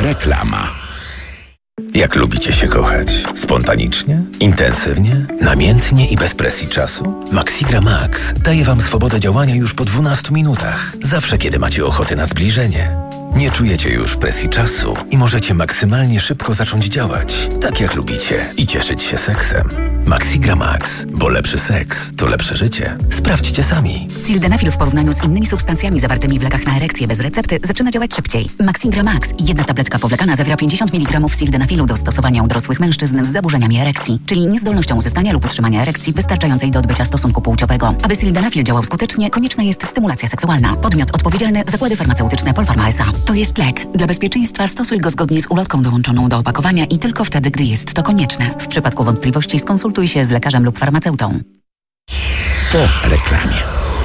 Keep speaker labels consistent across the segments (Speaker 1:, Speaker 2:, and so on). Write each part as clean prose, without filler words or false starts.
Speaker 1: Reklama. Jak lubicie się kochać? Spontanicznie? Intensywnie? Namiętnie i bez presji czasu? Maxigra Max daje Wam swobodę działania już po 12 minutach. Zawsze, kiedy macie ochotę na zbliżenie. Nie czujecie już presji czasu i możecie maksymalnie szybko zacząć działać, tak jak lubicie, i cieszyć się seksem. Maxigra Max, bo lepszy seks to lepsze życie. Sprawdźcie sami.
Speaker 2: Sildenafil w porównaniu z innymi substancjami zawartymi w lekach na erekcję bez recepty zaczyna działać szybciej. Maxigra Max, jedna tabletka powlekana zawiera 50 mg sildenafilu do stosowania u dorosłych mężczyzn z zaburzeniami erekcji, czyli niezdolnością uzyskania lub utrzymania erekcji wystarczającej do odbycia stosunku płciowego. Aby sildenafil działał skutecznie, konieczna jest stymulacja seksualna. Podmiot odpowiedzialny: Zakłady Farmaceutyczne Polpharma S.A. To jest lek. Dla bezpieczeństwa stosuj go zgodnie z ulotką dołączoną do opakowania i tylko wtedy, gdy jest to konieczne. W przypadku wątpliwości skonsultuj się z lekarzem lub farmaceutą.
Speaker 1: Po reklamie.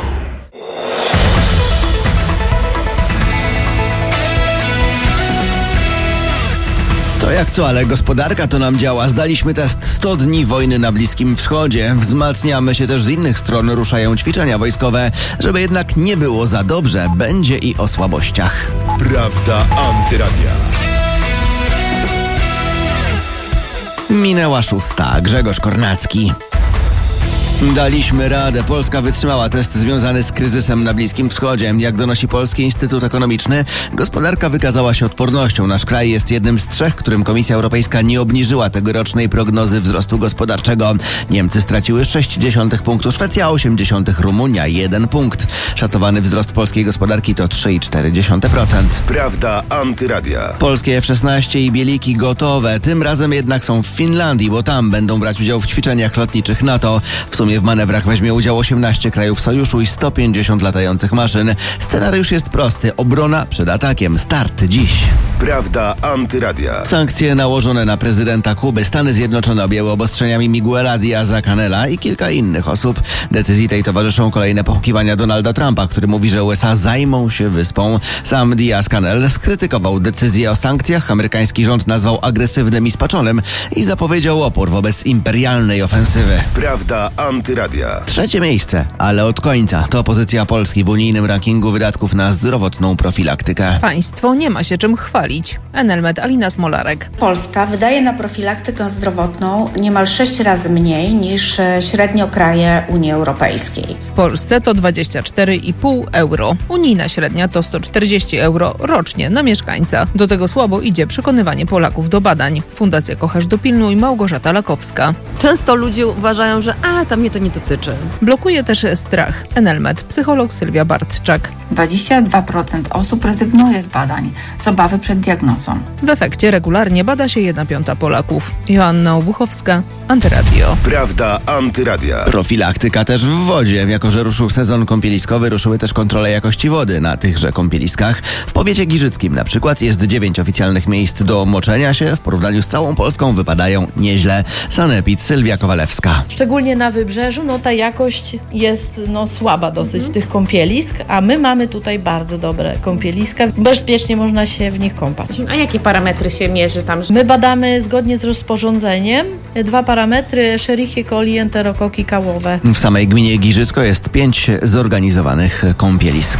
Speaker 3: To jak to, ale gospodarka to nam działa. Zdaliśmy test 100 dni wojny na Bliskim Wschodzie. Wzmacniamy się też z innych stron, ruszają ćwiczenia wojskowe. Żeby jednak nie było za dobrze, będzie i o słabościach.
Speaker 1: Prawda Antyradia.
Speaker 3: Minęła 6. Grzegorz Kornacki. Daliśmy radę. Polska wytrzymała test związany z kryzysem na Bliskim Wschodzie. Jak donosi Polski Instytut Ekonomiczny, gospodarka wykazała się odpornością. Nasz kraj jest jednym z 3, którym Komisja Europejska nie obniżyła tegorocznej prognozy wzrostu gospodarczego. Niemcy straciły 0,6 punktu, Szwecja 0,8, Rumunia 1 punkt. Szacowany wzrost polskiej gospodarki to 3,4%.
Speaker 1: Prawda Antyradia.
Speaker 3: Polskie F-16 i Bieliki gotowe. Tym razem jednak są w Finlandii, bo tam będą brać udział w ćwiczeniach lotniczych NATO. W sumie w manewrach weźmie udział 18 krajów sojuszu i 150 latających maszyn. Scenariusz jest prosty. Obrona przed atakiem. Start dziś.
Speaker 1: Prawda Antyradia.
Speaker 3: Sankcje nałożone na prezydenta Kuby. Stany Zjednoczone objęły obostrzeniami Miguela Díaza-Canela i kilka innych osób. Decyzji tej towarzyszą kolejne pochukiwania Donalda Trumpa, który mówi, że USA zajmą się wyspą. Sam Díaz-Canel skrytykował decyzję o sankcjach. Amerykański rząd nazwał agresywnym i spaczonym i zapowiedział opór wobec imperialnej ofensywy.
Speaker 1: Prawda Antyradia.
Speaker 3: 3. miejsce, ale od końca. To pozycja Polski w unijnym rankingu wydatków na zdrowotną profilaktykę.
Speaker 4: Państwo nie ma się czym chwalić. Enelmed, Alina Smolarek.
Speaker 5: Polska wydaje na profilaktykę zdrowotną niemal 6 razy mniej niż średnio kraje Unii Europejskiej.
Speaker 4: W Polsce to 24,5 euro. Unijna średnia to 140 euro rocznie na mieszkańca. Do tego słabo idzie przekonywanie Polaków do badań. Fundacja Kocherz Dopilnuj, Małgorzata Lakowska.
Speaker 6: Często ludzie uważają, że tam mnie to nie dotyczy.
Speaker 4: Blokuje też strach. Enelmed, psycholog Sylwia Bartczak.
Speaker 7: 22% osób rezygnuje z badań z obawy przed diagnozą.
Speaker 4: W efekcie regularnie bada się 1/5 Polaków. Joanna Obuchowska, Antyradio.
Speaker 1: Prawda Antyradia.
Speaker 3: Profilaktyka też w wodzie. Jako że ruszył sezon kąpieliskowy, ruszyły też kontrole jakości wody na tychże kąpieliskach. W powiecie giżyckim na przykład jest 9 oficjalnych miejsc do moczenia się. W porównaniu z całą Polską wypadają nieźle. Sanepid, Sylwia Kowalewska.
Speaker 8: Szczególnie na wybrzeżu, ta jakość jest słaba dosyć tych kąpielisk, a my mamy tutaj bardzo dobre kąpieliska. Bezpiecznie można się w nich kąpać.
Speaker 6: A jakie parametry się mierzy tam?
Speaker 8: My badamy zgodnie z rozporządzeniem 2 parametry: Escherichia coli, enterokoki kałowe.
Speaker 3: W samej gminie Giżycko jest 5 zorganizowanych kąpielisk.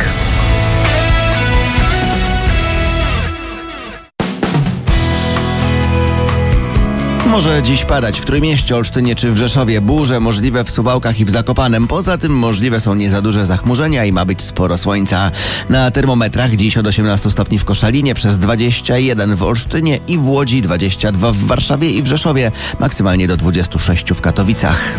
Speaker 3: Może dziś padać w Trójmieście, Olsztynie czy w Rzeszowie. Burze możliwe w Suwałkach i w Zakopanem. Poza tym możliwe są nie za duże zachmurzenia i ma być sporo słońca. Na termometrach dziś od 18 stopni w Koszalinie, przez 21 w Olsztynie i w Łodzi, 22 w Warszawie i w Rzeszowie, maksymalnie do 26 w Katowicach.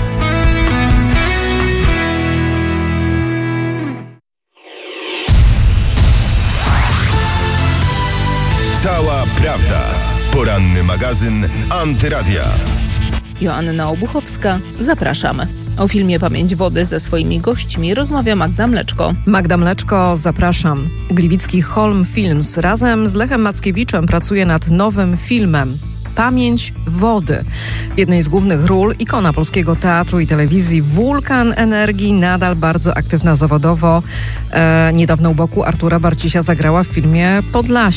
Speaker 1: Cała prawda. Poranny magazyn Antyradia.
Speaker 4: Joanna Obuchowska, zapraszamy. O filmie Pamięć wody ze swoimi gośćmi rozmawia Magda Mleczko.
Speaker 9: Magda Mleczko, zapraszam. Gliwicki Holm Films razem z Lechem Mackiewiczem pracuje nad nowym filmem Pamięć wody. W jednej z głównych ról ikona polskiego teatru i telewizji, wulkan energii, nadal bardzo aktywna zawodowo. Niedawno u boku Artura Barcisia zagrała w filmie Podlasie.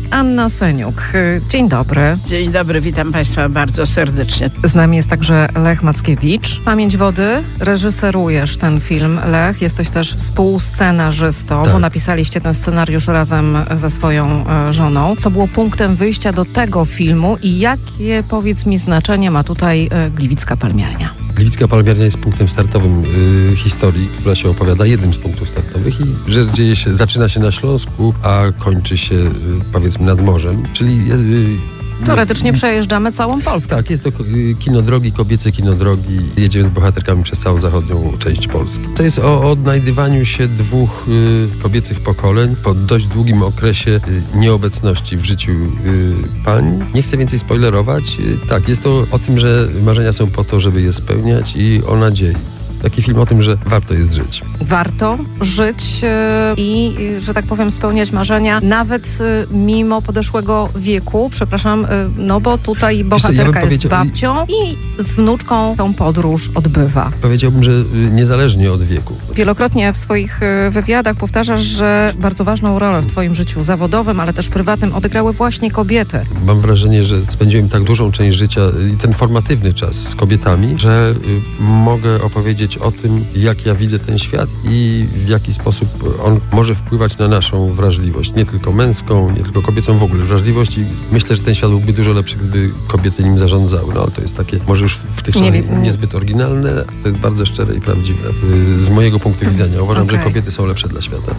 Speaker 9: Anna Seniuk. Dzień dobry.
Speaker 10: Dzień dobry, witam Państwa bardzo serdecznie.
Speaker 9: Z nami jest także Lech Mackiewicz. Pamięć wody. Reżyserujesz ten film, Lech. Jesteś też współscenarzystą, bo napisaliście ten scenariusz razem ze swoją żoną. Co było punktem wyjścia do tego filmu i jakie, powiedz mi, znaczenie ma tutaj Gliwicka Palmiarnia?
Speaker 11: Gliwicka Palmiarnia jest punktem startowym historii, która się opowiada, jednym z punktów startowych i że zaczyna się na Śląsku, a kończy się powiedzmy nad morzem, czyli
Speaker 9: teoretycznie przejeżdżamy całą Polskę.
Speaker 11: Tak, jest to kinodrogi, kobiece kinodrogi. Jedziemy z bohaterkami przez całą zachodnią część Polski. To jest o odnajdywaniu się dwóch kobiecych pokoleń po dość długim okresie nieobecności w życiu pań. Nie chcę więcej spoilerować. Tak, jest to o tym, że marzenia są po to, żeby je spełniać i o nadziei. Taki film o tym, że warto jest żyć. Warto żyć
Speaker 9: i, że tak powiem, spełniać marzenia, nawet mimo podeszłego wieku. Przepraszam, no bo tutaj bohaterka jest babcią i z wnuczką tą podróż odbywa.
Speaker 11: Powiedziałbym, że niezależnie od wieku.
Speaker 9: Wielokrotnie w swoich wywiadach powtarzasz, że bardzo ważną rolę w twoim życiu zawodowym, ale też prywatnym odegrały właśnie kobiety.
Speaker 11: Mam wrażenie, że spędziłem tak dużą część życia i ten formatywny czas z kobietami, że mogę opowiedzieć o tym, jak ja widzę ten świat i w jaki sposób on może wpływać na naszą wrażliwość. Nie tylko męską, nie tylko kobiecą, w ogóle wrażliwość i myślę, że ten świat byłby dużo lepszy, gdyby kobiety nim zarządzały. No ale to jest takie, może już w tych czasach niezbyt oryginalne, to jest bardzo szczere i prawdziwe. Z mojego punktu widzenia uważam, że kobiety są lepsze dla świata.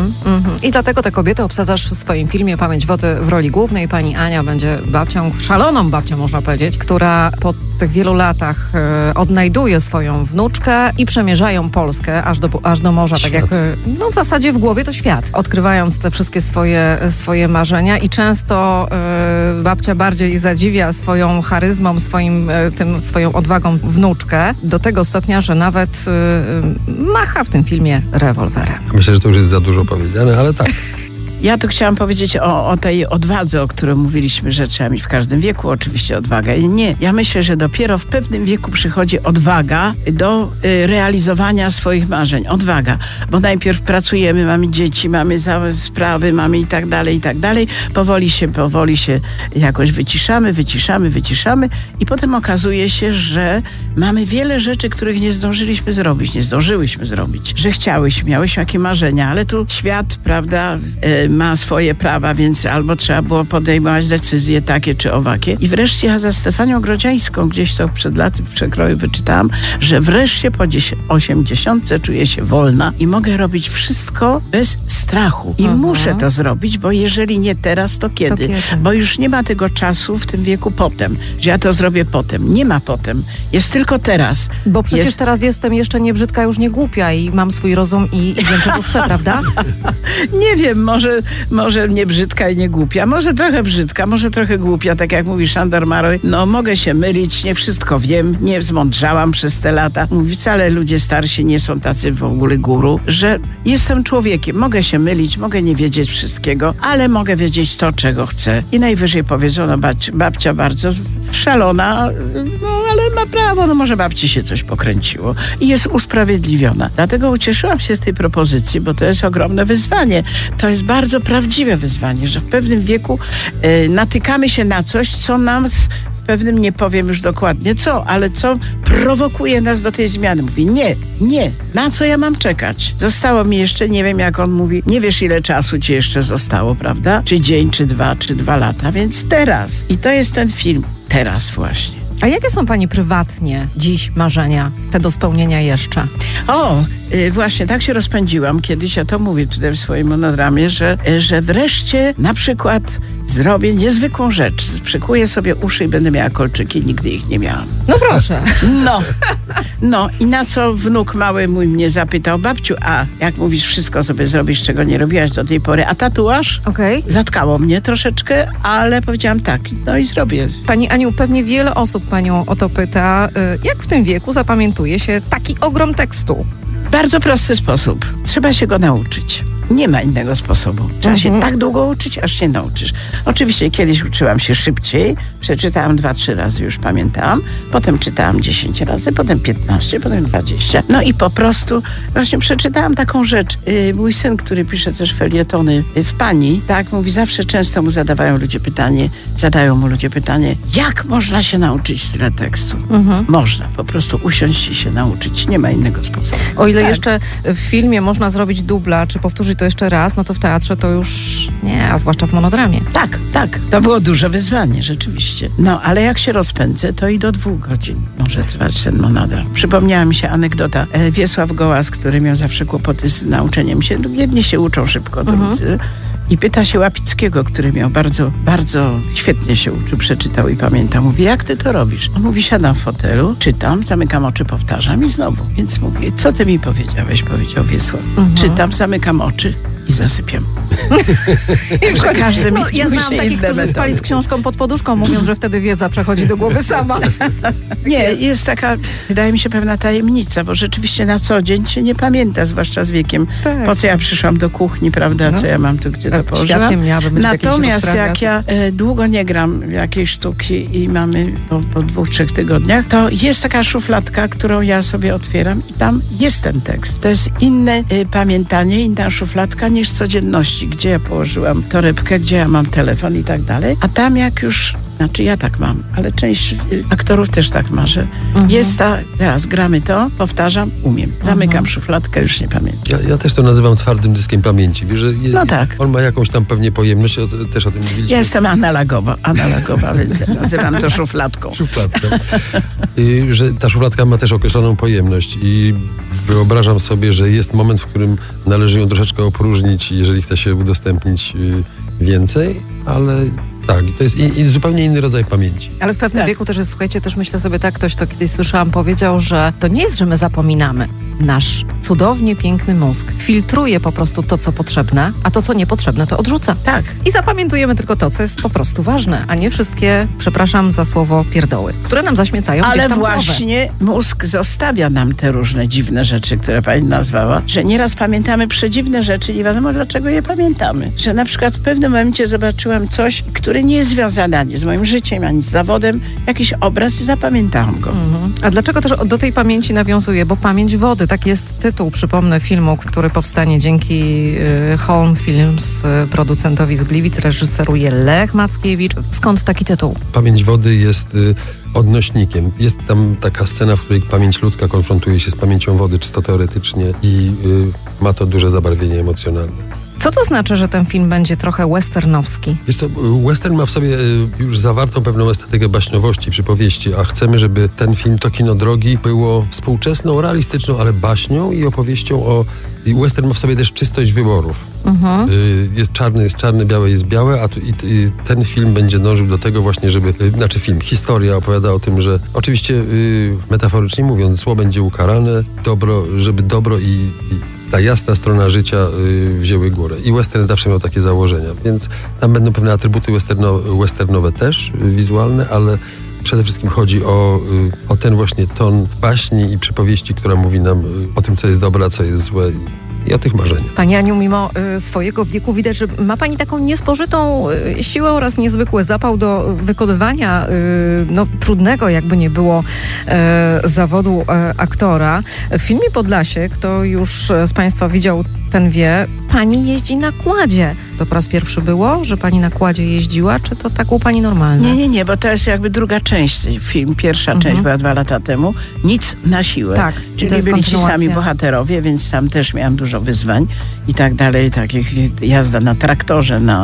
Speaker 9: I dlatego te kobiety obsadzasz w swoim filmie Pamięć wody w roli głównej. Pani Ania będzie babcią, szaloną babcią można powiedzieć, która po tych wielu latach odnajduje swoją wnuczkę i przemierzają Polskę aż do morza, świat. Tak jak w zasadzie w głowie to świat. Odkrywając te wszystkie swoje marzenia i często babcia bardziej zadziwia swoją charyzmą, swoją odwagą wnuczkę do tego stopnia, że nawet macha w tym filmie rewolwerem.
Speaker 11: Myślę, że to już jest za dużo powiedziane, ale tak.
Speaker 10: Ja tu chciałam powiedzieć o tej odwadze, o której mówiliśmy, że trzeba mieć w każdym wieku oczywiście odwagę. Nie, ja myślę, że dopiero w pewnym wieku przychodzi odwaga do realizowania swoich marzeń. Odwaga, bo najpierw pracujemy, mamy dzieci, mamy sprawy, mamy i tak dalej. Powoli się jakoś wyciszamy i potem okazuje się, że mamy wiele rzeczy, których nie zdążyłyśmy zrobić, że miałyśmy jakieś marzenia, ale tu świat, prawda, ma swoje prawa, więc albo trzeba było podejmować decyzje takie czy owakie. I wreszcie ja za Stefanią Grodziańską gdzieś to przed laty w przekroju wyczytałam, że wreszcie po 80 czuję się wolna i mogę robić wszystko bez strachu. I muszę to zrobić, bo jeżeli nie teraz, to kiedy? Bo już nie ma tego czasu w tym wieku potem, że ja to zrobię potem. Nie ma potem. Jest tylko teraz.
Speaker 9: Bo przecież teraz jestem jeszcze nie brzydka, już nie głupia i mam swój rozum i wiem, czego chcę, prawda?
Speaker 10: Nie wiem, może nie brzydka i nie głupia, może trochę brzydka, może trochę głupia, tak jak mówi Szandor Maroj. No mogę się mylić, nie wszystko wiem, nie zmądrzałam przez te lata. Mówi, wcale ludzie starsi nie są tacy w ogóle guru, że jestem człowiekiem, mogę się mylić, mogę nie wiedzieć wszystkiego, ale mogę wiedzieć to, czego chcę. I najwyżej powiedzą, no babcia bardzo szalona, no ale ma prawo, no może babci się coś pokręciło i jest usprawiedliwiona. Dlatego ucieszyłam się z tej propozycji, bo to jest ogromne wyzwanie. To jest bardzo prawdziwe wyzwanie, że w pewnym wieku natykamy się na coś, co nam w pewnym, nie powiem już dokładnie co, ale co prowokuje nas do tej zmiany. Mówi, nie, na co ja mam czekać? Zostało mi jeszcze, nie wiem jak on mówi, nie wiesz ile czasu ci jeszcze zostało, prawda? Czy dzień, czy 2 lata, więc teraz. I to jest ten film. Teraz właśnie.
Speaker 9: A jakie są pani prywatnie dziś marzenia, te do spełnienia jeszcze?
Speaker 10: Właśnie tak się rozpędziłam. Kiedyś ja to mówię tutaj w swoim monodramie, że wreszcie na przykład zrobię niezwykłą rzecz. Przykuję sobie uszy i będę miała kolczyki. Nigdy ich nie miałam.
Speaker 9: No proszę.
Speaker 10: No i na co wnuk mały mój mnie zapytał, babciu, a jak mówisz, wszystko sobie zrobisz, czego nie robiłaś do tej pory, a tatuaż? Zatkało mnie troszeczkę, ale powiedziałam tak, no i zrobię.
Speaker 9: Pani Aniu, pewnie wiele osób panią o to pyta, jak w tym wieku zapamiętuje się taki ogrom tekstu?
Speaker 10: W bardzo prosty sposób. Trzeba się go nauczyć. Nie ma innego sposobu. Trzeba się tak długo uczyć, aż się nauczysz. Oczywiście kiedyś uczyłam się szybciej. Przeczytałam 2-3 razy, już pamiętałam. Potem czytałam 10 razy, potem 15, potem 20. No i po prostu właśnie przeczytałam taką rzecz. Mój syn, który pisze też felietony w Pani, tak mówi, zawsze często mu zadają mu ludzie pytanie, jak można się nauczyć tyle tekstu? Można po prostu usiąść i się nauczyć. Nie ma innego sposobu.
Speaker 9: O ile jeszcze w filmie można zrobić dubla, czy powtórzyć to jeszcze raz, no to w teatrze to już nie, a zwłaszcza w monodramie.
Speaker 10: Tak. To było duże wyzwanie, rzeczywiście. No, ale jak się rozpędzę, to i do 2 godzin może trwać ten monodram. Przypomniała mi się anegdota. Wiesław Gołas, który miał zawsze kłopoty z nauczeniem się. Jedni się uczą szybko, drudzy. I pyta się Łapickiego, który miał bardzo, bardzo świetnie się uczył, przeczytał i pamięta. Mówi, jak ty to robisz? On mówi, siadam w fotelu, czytam, zamykam oczy, powtarzam i znowu. Więc mówię, co ty mi powiedziałeś? Powiedział Wiesław. Czytam, zamykam oczy i zasypiam.
Speaker 9: Każdy ja znam takich, którzy spali z książką pod poduszką, mówiąc, że wtedy wiedza przechodzi do głowy sama.
Speaker 10: Nie, jest taka, wydaje mi się, pewna tajemnica, bo rzeczywiście na co dzień się nie pamięta, zwłaszcza z wiekiem. Tak. Po co ja przyszłam do kuchni, prawda, co ja mam tu, gdzie to położyłam. Natomiast jak ja długo nie gram jakiejś sztuki i mamy po 2-3 tygodniach, to jest taka szufladka, którą ja sobie otwieram i tam jest ten tekst. To jest inne pamiętanie, inna szufladka niż codzienności, gdzie ja położyłam torebkę, gdzie ja mam telefon i tak dalej. A tam jak już, znaczy ja tak mam, ale część aktorów też tak ma, że jest teraz gramy to, powtarzam, umiem. Zamykam szufladkę, już nie pamiętam.
Speaker 11: Ja też to nazywam twardym dyskiem pamięci. Wiesz, że on ma jakąś tam pewnie pojemność, też o tym mówiliśmy.
Speaker 10: Ja jestem analogowa, więc nazywam to szufladką.
Speaker 11: Że ta szufladka ma też określoną pojemność i wyobrażam sobie, że jest moment, w którym należy ją troszeczkę opróżnić, jeżeli chce się udostępnić więcej, ale tak, to jest zupełnie inny rodzaj pamięci.
Speaker 9: Ale w pewnym wieku też jest, słuchajcie, też myślę sobie tak, ktoś to kiedyś słyszałam, powiedział, że to nie jest, że my zapominamy. Nasz cudownie piękny mózg filtruje po prostu to, co potrzebne, a to, co niepotrzebne, to odrzuca.
Speaker 10: Tak.
Speaker 9: I zapamiętujemy tylko to, co jest po prostu ważne, a nie wszystkie, przepraszam za słowo, pierdoły, które nam zaśmiecają gdzieś tam głowę. Ale właśnie
Speaker 10: mózg zostawia nam te różne dziwne rzeczy, które pani nazwała, że nieraz pamiętamy przedziwne rzeczy i nie wiadomo, dlaczego je pamiętamy. Że na przykład w pewnym momencie zobaczyłam coś, które nie jest związane ani z moim życiem, ani z zawodem, jakiś obraz i zapamiętałam go.
Speaker 9: A dlaczego też do tej pamięci nawiązuje? Bo pamięć wody, tak jest tytuł, przypomnę, filmu, który powstanie dzięki Holm Films, producentowi z Gliwic, reżyseruje Lech Mackiewicz. Skąd taki tytuł?
Speaker 11: Pamięć wody jest odnośnikiem. Jest tam taka scena, w której pamięć ludzka konfrontuje się z pamięcią wody, czysto teoretycznie i ma to duże zabarwienie emocjonalne.
Speaker 9: Co to znaczy, że ten film będzie trochę westernowski?
Speaker 11: Western ma w sobie już zawartą pewną estetykę baśniowości, przypowieści, a chcemy, żeby ten film, to kino drogi, było współczesną, realistyczną, ale baśnią i opowieścią i western ma w sobie też czystość wyborów. Jest czarny, białe jest białe, a ten film będzie dążył do tego właśnie, historia opowiada o tym, że oczywiście metaforycznie mówiąc, zło będzie ukarane, żeby dobro i ta jasna strona życia wzięły górę. I western zawsze miał takie założenia, więc tam będą pewne atrybuty westernowe też, wizualne, ale przede wszystkim chodzi o ten właśnie ton baśni i przypowieści, która mówi nam o tym, co jest dobre, a co jest złe. I o tych marzeniach.
Speaker 9: Pani Aniu, mimo swojego wieku widać, że ma pani taką niespożytą siłę oraz niezwykły zapał do wykonywania trudnego, jakby nie było, zawodu aktora. W filmie Podlasie, kto już z państwa widział, ten wie, pani jeździ na kładzie. To po raz pierwszy było, że pani na kładzie jeździła, czy to tak u pani normalne?
Speaker 10: Nie, bo to jest jakby druga część film. Pierwsza część była 2 lata temu. Nic na siłę.
Speaker 9: Tak.
Speaker 10: Czyli byli ci sami bohaterowie, więc tam też miałam dużo wyzwań i tak dalej, takich jazda na traktorze, na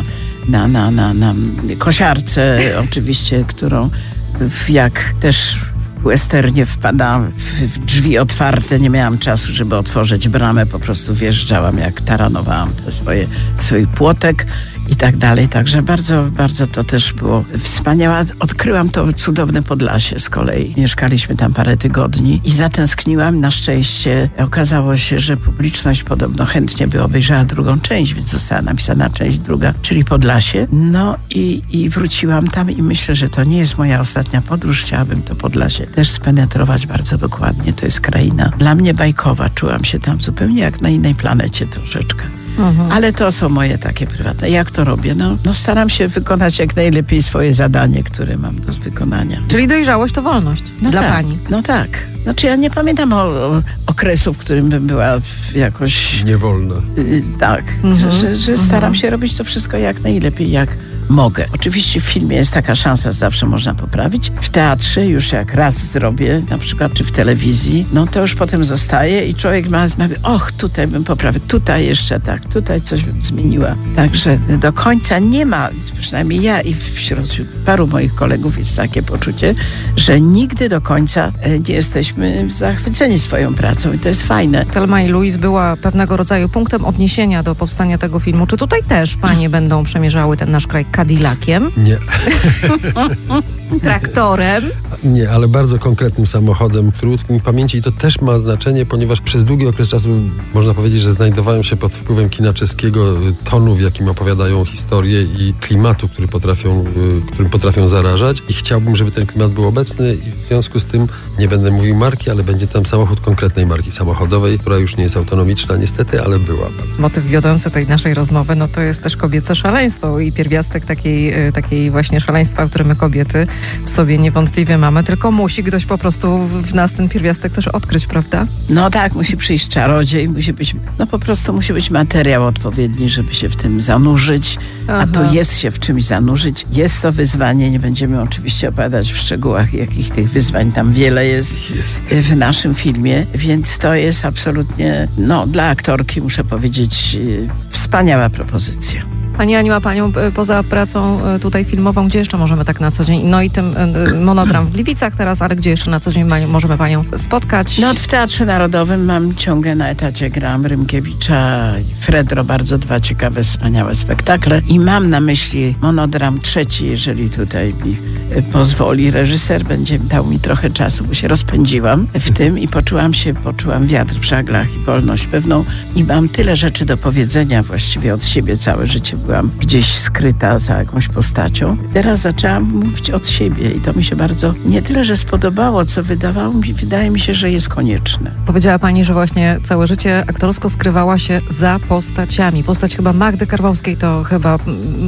Speaker 10: kosiarce oczywiście, którą jak też w westernie wpadałam w drzwi otwarte, nie miałam czasu, żeby otworzyć bramę, po prostu wjeżdżałam, jak taranowałam swój płotek i tak dalej, także bardzo, bardzo to też było wspaniałe. Odkryłam to cudowne Podlasie z kolei. Mieszkaliśmy tam parę tygodni i zatęskniłam. Na szczęście okazało się, że publiczność podobno chętnie by obejrzała drugą część, więc została napisana część druga, czyli Podlasie. No i wróciłam tam i myślę, że to nie jest moja ostatnia podróż. Chciałabym to Podlasie też spenetrować bardzo dokładnie. To jest kraina dla mnie bajkowa. Czułam się tam zupełnie jak na innej planecie troszeczkę. Ale to są moje takie prywatne. Jak to robię? No staram się wykonać jak najlepiej swoje zadanie, które mam do wykonania.
Speaker 9: Czyli dojrzałość to wolność dla pani.
Speaker 10: No tak. Znaczy ja nie pamiętam okresu, w którym bym była jakoś...
Speaker 11: Niewolna.
Speaker 10: Tak. Że staram się robić to wszystko jak najlepiej, jak mogę. Oczywiście w filmie jest taka szansa, zawsze można poprawić. W teatrze już jak raz zrobię, na przykład, czy w telewizji, no to już potem zostaje i człowiek ma tutaj bym poprawił, tutaj jeszcze tak, tutaj coś bym zmieniła. Także do końca nie ma, przynajmniej ja i wśród paru moich kolegów jest takie poczucie, że nigdy do końca nie jesteśmy zachwyceni swoją pracą i to jest fajne.
Speaker 9: Thelma i Louise była pewnego rodzaju punktem odniesienia do powstania tego filmu. Czy tutaj też panie będą przemierzały ten nasz kraj Cadillaciem?
Speaker 11: Nie.
Speaker 9: Traktorem?
Speaker 11: Nie, ale bardzo konkretnym samochodem, który utkwił mi w pamięci i to też ma znaczenie, ponieważ przez długi okres czasu można powiedzieć, że znajdowałem się pod wpływem kina czeskiego, tonu, w jakim opowiadają historię i klimatu, którym potrafią zarażać i chciałbym, żeby ten klimat był obecny i w związku z tym nie będę mówił marki, ale będzie tam samochód konkretnej marki samochodowej, która już nie jest autonomiczna niestety, ale była.
Speaker 9: Motyw wiodący tej naszej rozmowy, no to jest też kobiece szaleństwo i pierwiastek takiej właśnie szaleństwa, które my kobiety w sobie niewątpliwie mamy, tylko musi ktoś po prostu w nas ten pierwiastek też odkryć, prawda?
Speaker 10: No tak, musi przyjść czarodziej, musi być materiał odpowiedni, żeby się w tym zanurzyć, a tu jest się w czymś zanurzyć. Jest to wyzwanie, nie będziemy oczywiście opowiadać w szczegółach, jakich tych wyzwań tam wiele jest w naszym filmie, więc to jest absolutnie, dla aktorki muszę powiedzieć, wspaniała propozycja.
Speaker 9: Pani Aniu, a panią poza pracą tutaj filmową, gdzie jeszcze możemy tak na co dzień? No i tym monodram w Gliwicach teraz, ale gdzie jeszcze na co dzień możemy panią spotkać?
Speaker 10: W Teatrze Narodowym mam ciągle na etacie gram Rymkiewicza i Fredro, bardzo dwa ciekawe, wspaniałe spektakle i mam na myśli monodram trzeci, jeżeli tutaj mi pozwoli reżyser, będzie dał mi trochę czasu, bo się rozpędziłam w tym i poczułam wiatr w żaglach i wolność pewną i mam tyle rzeczy do powiedzenia właściwie od siebie całe życie. Byłam gdzieś skryta za jakąś postacią. Teraz zaczęłam mówić od siebie i to mi się bardzo nie tyle, że spodobało, co wydaje mi się, że jest konieczne.
Speaker 9: Powiedziała pani, że właśnie całe życie aktorsko skrywała się za postaciami. Postać chyba Magdy Karwowskiej to chyba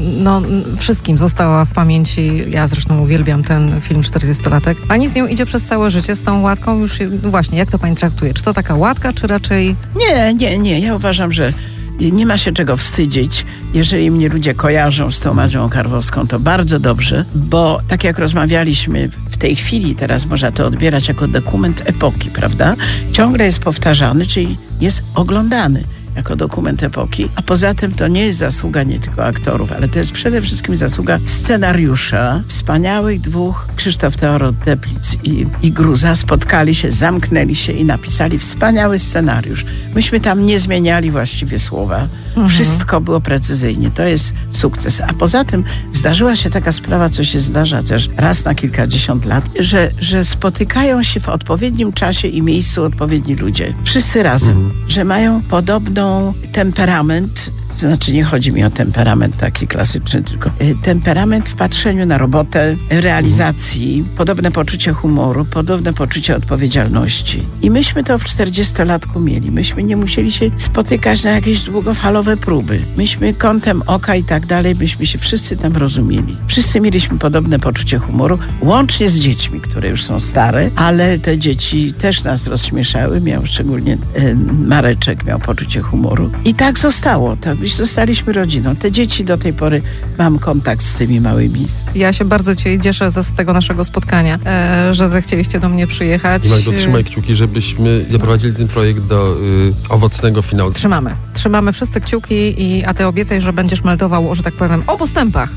Speaker 9: wszystkim została w pamięci. Ja zresztą uwielbiam ten film 40-latek. Pani z nią idzie przez całe życie, z tą łatką już właśnie, jak to pani traktuje? Czy to taka łatka, czy raczej...
Speaker 10: Nie. Ja uważam, że nie ma się czego wstydzić. Jeżeli mnie ludzie kojarzą z tą Madzią Karwowską, to bardzo dobrze, bo tak jak rozmawialiśmy w tej chwili, teraz można to odbierać jako dokument epoki, prawda? Ciągle jest powtarzany, czyli jest oglądany jako dokument epoki, a poza tym to nie jest zasługa nie tylko aktorów, ale to jest przede wszystkim zasługa scenariusza. Wspaniałych dwóch, Krzysztof Teodor-Teplitz i Gruza, spotkali się, zamknęli się i napisali wspaniały scenariusz. Myśmy tam nie zmieniali właściwie słowa. Wszystko było precyzyjnie. To jest sukces. A poza tym zdarzyła się taka sprawa, co się zdarza też raz na kilkadziesiąt lat, że spotykają się w odpowiednim czasie i miejscu odpowiedni ludzie. Wszyscy razem. Że mają podobną temperament, to znaczy nie chodzi mi o temperament taki klasyczny, tylko temperament w patrzeniu na robotę, realizacji, podobne poczucie humoru, podobne poczucie odpowiedzialności. I myśmy to w 40-latku mieli. Myśmy nie musieli się spotykać na jakieś długofalowe próby. Myśmy kątem oka i tak dalej, myśmy się wszyscy tam rozumieli. Wszyscy mieliśmy podobne poczucie humoru, łącznie z dziećmi, które już są stare, ale te dzieci też nas rozśmieszały. Szczególnie Mareczek miał poczucie humoru. I tak zostało. Zostaliśmy rodziną. Te dzieci do tej pory mam kontakt z tymi małymi.
Speaker 9: Ja się bardzo cieszę z tego naszego spotkania, że zechcieliście do mnie przyjechać.
Speaker 11: Magdo, trzymaj kciuki, żebyśmy zaprowadzili ten projekt do owocnego finału.
Speaker 9: Trzymamy wszyscy kciuki, a ty obiecaj, że będziesz meldował, że tak powiem, o postępach.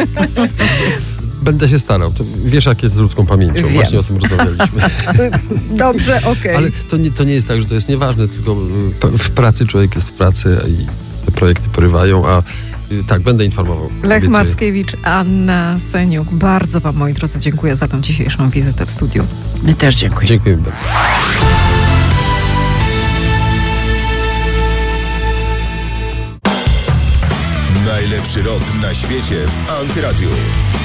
Speaker 11: Będę się starał. To wiesz, jak jest z ludzką pamięcią.
Speaker 9: Wiem.
Speaker 11: Właśnie o tym rozmawialiśmy.
Speaker 9: Dobrze, okej.
Speaker 11: Ale to nie jest tak, że to jest nieważne, tylko w pracy człowiek jest w pracy i te projekty porywają, a tak, będę informował.
Speaker 9: Lech Mackiewicz, Anna Seniuk. Bardzo wam, moi drodzy, dziękuję za tą dzisiejszą wizytę w studiu.
Speaker 10: My też dziękujemy.
Speaker 11: Dziękuję bardzo.
Speaker 12: Najlepszy rok na świecie w Antyradiu.